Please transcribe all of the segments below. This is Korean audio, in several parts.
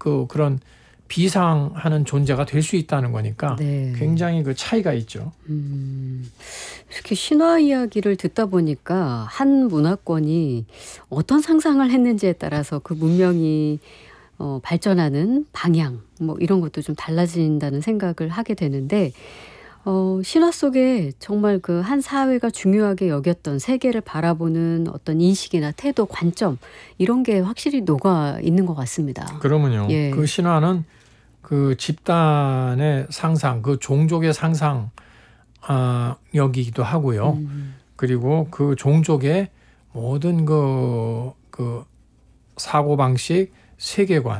그런 비상하는 존재가 될 수 있다는 거니까 네. 굉장히 그 차이가 있죠. 이렇게 신화 이야기를 듣다 보니까 한 문화권이 어떤 상상을 했는지에 따라서 그 문명이 발전하는 방향 뭐 이런 것도 좀 달라진다는 생각을 하게 되는데 신화 속에 정말 그 한 사회가 중요하게 여겼던 세계를 바라보는 어떤 인식이나 태도, 관점 이런 게 확실히 녹아 있는 것 같습니다. 그러면요. 예. 그 신화는 그 집단의 상상, 그 종족의 상상 여기기도 하고요. 그리고 그 종족의 모든 그 사고방식, 세계관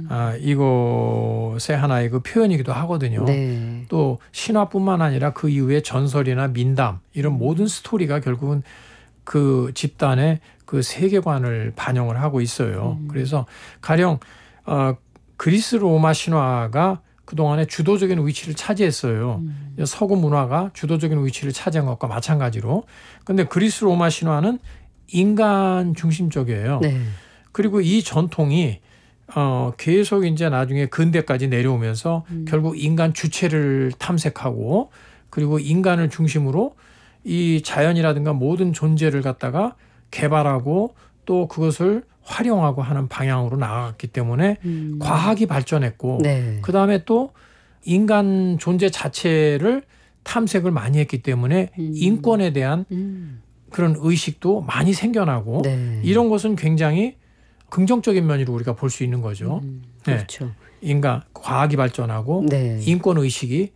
이것의 하나의 그 표현이기도 하거든요. 네. 또 신화뿐만 아니라 그 이후에 전설이나 민담 이런 모든 스토리가 결국은 그 집단의 그 세계관을 반영을 하고 있어요. 그래서 가령 그리스 로마 신화가 그동안에 주도적인 위치를 차지했어요. 서구 문화가 주도적인 위치를 차지한 것과 마찬가지로. 그런데 그리스 로마 신화는 인간 중심적이에요. 네. 그리고 이 전통이 계속 이제 나중에 근대까지 내려오면서 결국 인간 주체를 탐색하고 그리고 인간을 중심으로 이 자연이라든가 모든 존재를 갖다가 개발하고 또 그것을 활용하고 하는 방향으로 나아갔기 때문에 과학이 발전했고 네. 그다음에 또 인간 존재 자체를 탐색을 많이 했기 때문에 인권에 대한 그런 의식도 많이 생겨나고 네. 이런 것은 굉장히 긍정적인 면으로 우리가 볼 수 있는 거죠. 그렇죠. 네. 인간 과학이 발전하고 네. 인권 의식이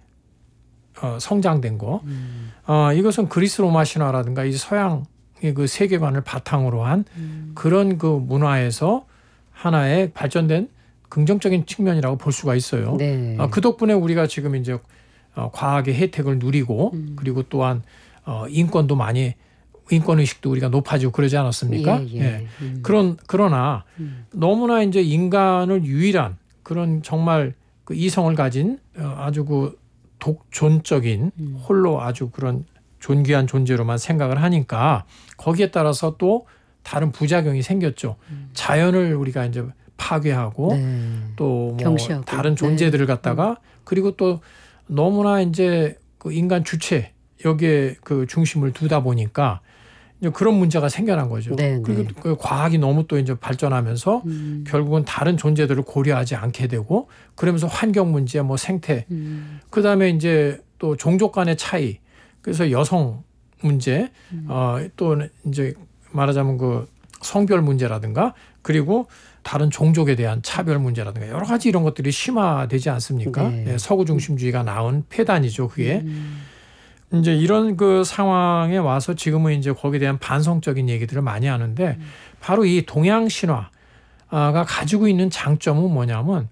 성장된 거. 이것은 그리스 로마 신화라든가 이 서양의 그 세계관을 바탕으로 한 그런 그 문화에서 하나의 발전된 긍정적인 측면이라고 볼 수가 있어요. 네. 그 덕분에 우리가 지금 이제 과학의 혜택을 누리고 그리고 또한 인권도 많이 인권 의식도 우리가 높아지고 그러지 않았습니까? 예, 예. 그러나 너무나 이제 인간을 유일한 그런 정말 그 이성을 가진 아주 그 독존적인 홀로 아주 그런 존귀한 존재로만 생각을 하니까 거기에 따라서 또 다른 부작용이 생겼죠. 자연을 우리가 이제 파괴하고 네. 또 뭐 경시하고. 다른 존재들을 갖다가 그리고 또 너무나 이제 그 인간 주체 여기에 그 중심을 두다 보니까 이제 그런 문제가 생겨난 거죠. 네, 그리고 네. 그 과학이 너무 또 이제 발전하면서 결국은 다른 존재들을 고려하지 않게 되고 그러면서 환경 문제, 뭐 생태, 그 다음에 이제 또 종족 간의 차이, 그래서 여성 문제, 또 이제 말하자면 그 성별 문제라든가 그리고 다른 종족에 대한 차별 문제라든가 여러 가지 이런 것들이 심화되지 않습니까? 네. 네, 서구 중심주의가 낳은 폐단이죠, 그게. 이제 이런 그 상황에 와서 지금은 이제 거기에 대한 반성적인 얘기들을 많이 하는데 바로 이 동양 신화가 가지고 있는 장점은 뭐냐면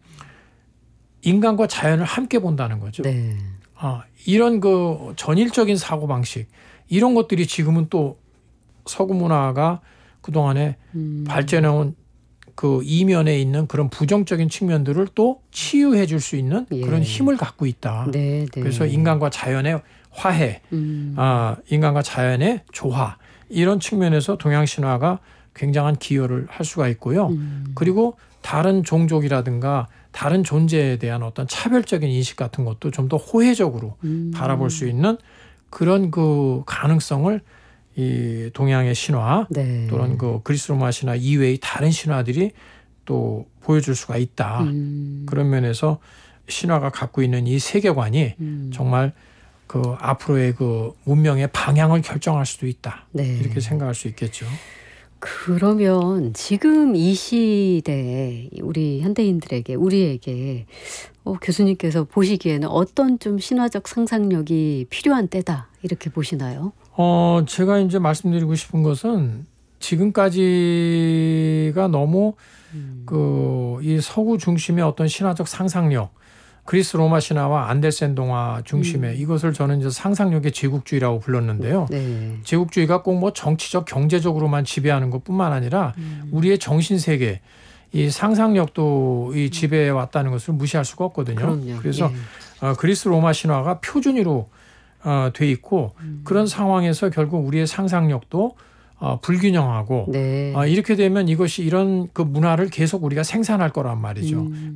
인간과 자연을 함께 본다는 거죠. 네. 이런 그 전일적인 사고방식 이런 것들이 지금은 또 서구 문화가 그동안에 발전해온 그 이면에 있는 그런 부정적인 측면들을 또 치유해 줄 수 있는 예. 그런 힘을 갖고 있다. 네, 네. 그래서 인간과 자연의 화해, 인간과 자연의 조화 이런 측면에서 동양 신화가 굉장한 기여를 할 수가 있고요. 그리고 다른 종족이라든가 다른 존재에 대한 어떤 차별적인 인식 같은 것도 좀 더 호혜적으로 바라볼 수 있는 그런 그 가능성을 이 동양의 신화 네. 또는 그 그리스 로마 신화 이외의 다른 신화들이 또 보여줄 수가 있다. 그런 면에서 신화가 갖고 있는 이 세계관이 정말 그 앞으로의 그 문명의 방향을 결정할 수도 있다. 네. 이렇게 생각할 수 있겠죠. 그러면 지금 이 시대에 우리 현대인들에게 우리에게 교수님께서 보시기에는 어떤 좀 신화적 상상력이 필요한 때다 이렇게 보시나요? 제가 이제 말씀드리고 싶은 것은 지금까지가 너무 그 이 서구 중심의 어떤 신화적 상상력, 그리스 로마 신화와 안데센 동화 중심의 이것을 저는 이제 상상력의 제국주의라고 불렀는데요. 네. 제국주의가 꼭 뭐 정치적 경제적으로만 지배하는 것뿐만 아니라 우리의 정신 세계 이 상상력도 이 지배해 왔다는 것을 무시할 수가 없거든요. 그럼요. 그래서 예. 그리스 로마 신화가 표준으로 돼 있고 그런 상황에서 결국 우리의 상상력도 불균형하고 네. 이렇게 되면 이것이 이런 그 문화를 계속 우리가 생산할 거란 말이죠.